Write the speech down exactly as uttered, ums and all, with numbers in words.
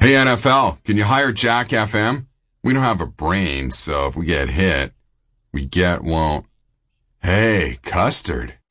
Hey, N F L, can you hire Jack F M? We don't have a brain, so if we get hit, we get won't. Hey, Custard,